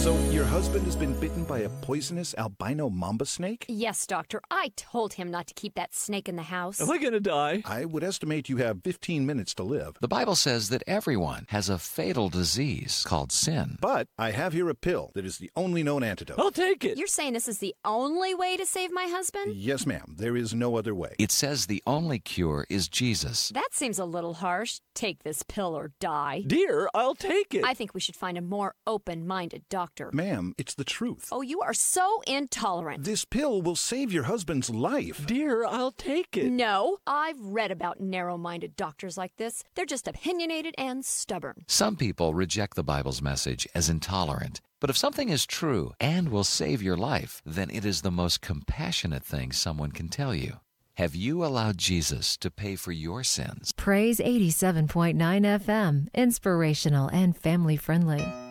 So your husband has been bitten by a poisonous albino mamba snake? Yes, doctor. I told him not to keep that snake in the house. Am I going to die? I would estimate you have 15 minutes to live. The Bible says that everyone has a fatal disease called sin. But I have here a pill that is the only known antidote. I'll take it. You're saying this is the only way to save my husband? Yes, ma'am. There is no other way. It says the only cure is Jesus. That seems a little harsh. Take this pill or die. Dear, I'll take it. I think we should find a more open-minded doctor. Ma'am, it's the truth. Oh, you are so intolerant. This pill will save your husband's life. Dear, I'll take it. No, I've read about narrow-minded doctors like this. They're just opinionated and stubborn. Some people reject the Bible's message as intolerant. But if something is true and will save your life, then it is the most compassionate thing someone can tell you. Have you allowed Jesus to pay for your sins? Praise 87.9 FM, inspirational and family friendly.